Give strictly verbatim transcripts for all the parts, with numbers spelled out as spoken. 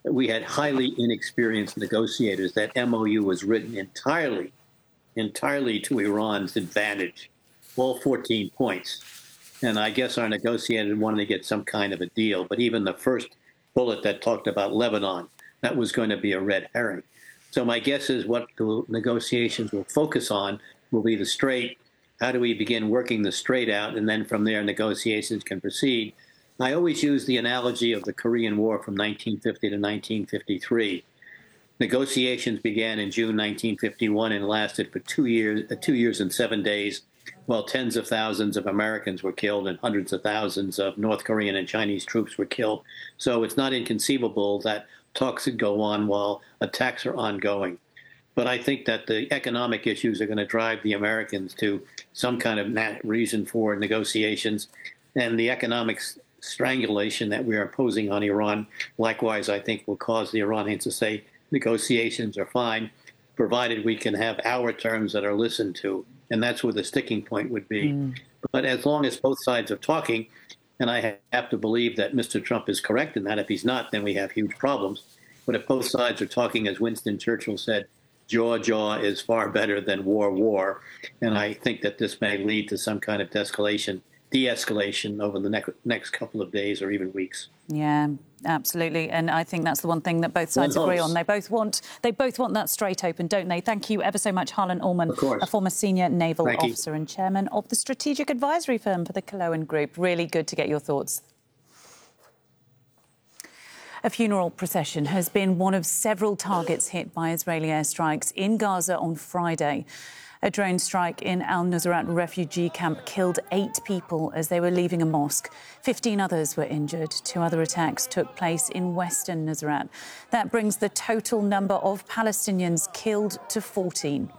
we had highly inexperienced negotiators. That M O U was written entirely, entirely to Iran's advantage, all fourteen points. And I guess our negotiators wanted to get some kind of a deal. But even the first bullet that talked about Lebanon, that was going to be a red herring. So my guess is what the negotiations will focus on will be the Strait. How do we begin working the Strait out? And then from there, negotiations can proceed. I always use the analogy of the Korean War from nineteen fifty to nineteen fifty-three. Negotiations began in June nineteen fifty-one and lasted for two years, uh, two years and seven days, while tens of thousands of Americans were killed and hundreds of thousands of North Korean and Chinese troops were killed. So it's not inconceivable that talks could go on while attacks are ongoing. But I think that the economic issues are going to drive the Americans to some kind of reason for negotiations. And the economic strangulation that we are imposing on Iran, likewise, I think will cause the Iranians to say negotiations are fine, provided we can have our terms that are listened to. And that's where the sticking point would be. Mm. But as long as both sides are talking, and I have to believe that Mister Trump is correct in that. If he's not, then we have huge problems. But if both sides are talking, as Winston Churchill said, jaw jaw is far better than war war. And I think that this may lead to some kind of de-escalation, de-escalation over the next next couple of days or even weeks. Yeah, absolutely. And I think that's the one thing that both sides agree on. They both want they both want that strait open, don't they? Thank you ever so much, Harlan Ullman, a former senior naval Thank officer you. and chairman of the strategic advisory firm for the Kaloan Group. Really good to get your thoughts. A funeral procession has been one of several targets hit by Israeli airstrikes in Gaza on Friday. A drone strike in al-Nusrat refugee camp killed eight people as they were leaving a mosque. Fifteen others were injured. Two other attacks took place in western Nusrat. That brings the total number of Palestinians killed to fourteen.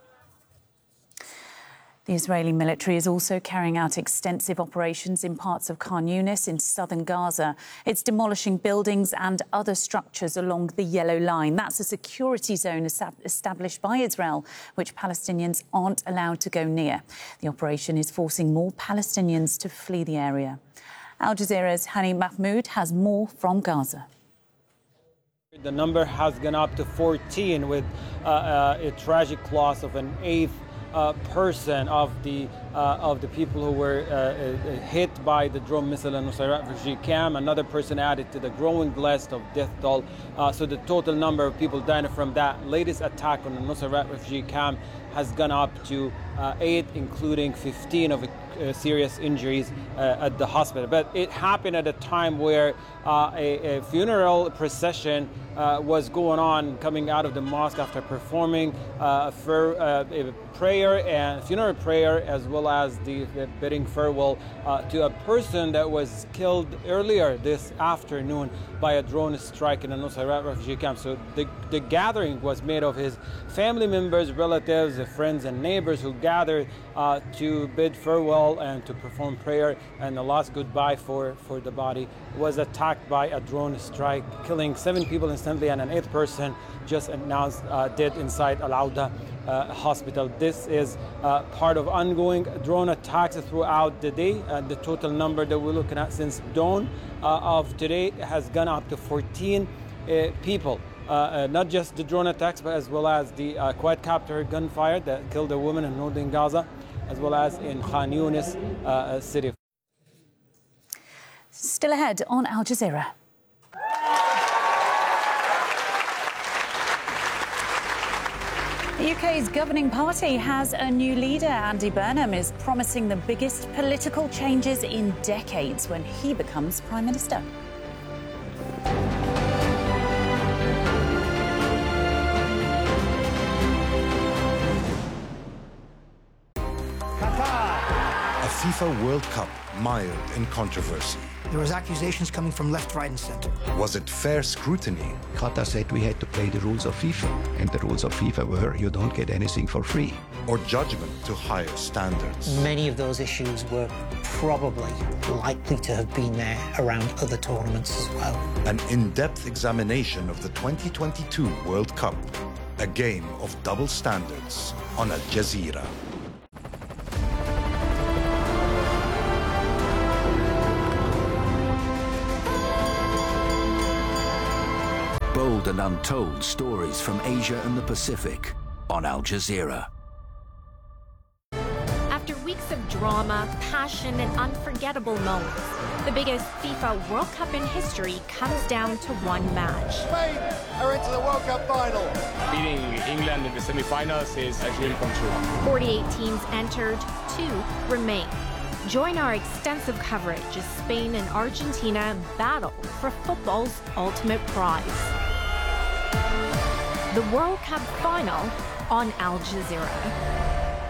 The Israeli military is also carrying out extensive operations in parts of Khan Yunis in southern Gaza. It's demolishing buildings and other structures along the Yellow Line. That's a security zone established by Israel, which Palestinians aren't allowed to go near. The operation is forcing more Palestinians to flee the area. Al Jazeera's Hani Mahmoud has more from Gaza. The number has gone up to fourteen, with uh, uh, a tragic loss of an eighth Uh, person of the uh, of the people who were uh, uh, hit by the drone missile in Nusayrat refugee camp. Another person added to the growing list of death toll. Uh, so the total number of people dying from that latest attack on the Nusayrat refugee camp has gone up to uh, eight, including fifteen of uh, serious injuries uh, at the hospital. But it happened at a time where uh, a, a funeral procession uh, was going on, coming out of the mosque after performing uh, for uh, a prayer and funeral prayer, as well as the, the bidding farewell uh, to a person that was killed earlier this afternoon by a drone strike in a Nusayrat refugee camp. So the, the gathering was made of his family members, relatives, friends and neighbors who gathered uh, to bid farewell and to perform prayer, and the last goodbye for, for the body was attacked by a drone strike, killing seven people instantly, and an eighth person just announced uh, dead inside Al-Auda uh, hospital. This is uh, part of ongoing drone attacks throughout the day. Uh, the total number that we're looking at since dawn uh, of today has gone up to fourteen uh, people. Uh, uh, not just the drone attacks, but as well as the uh, quadcopter gunfire that killed a woman in northern Gaza, as well as in Khan Yunis uh, city. Still ahead on Al Jazeera. The U K's governing party has a new leader. Andy Burnham is promising the biggest political changes in decades when he becomes Prime Minister. A FIFA World Cup mired in controversy. There was accusations coming from left, right and centre. Was it fair scrutiny? Qatar said we had to play the rules of FIFA, and the rules of FIFA were you don't get anything for free. Or judgment to higher standards? Many of those issues were probably likely to have been there around other tournaments as well. An in-depth examination of the twenty twenty-two World Cup. A game of double standards on Al Jazeera. Bold and untold stories from Asia and the Pacific on Al Jazeera. After weeks of drama, passion, and unforgettable moments, the biggest FIFA World Cup in history comes down to one match. Spain are into the World Cup final. Beating England in the semi-finals is a dream come true. forty-eight teams entered, two remain. Join our extensive coverage as Spain and Argentina battle for football's ultimate prize. The World Cup final on Al Jazeera.